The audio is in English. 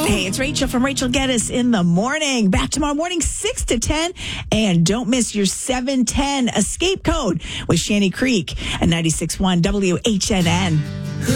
Hey, it's Rachel from Rachel Geddes in the morning. Back tomorrow morning, 6 to 10. And don't miss your 710 escape code with Shanny Creek at 96.1 WHNN.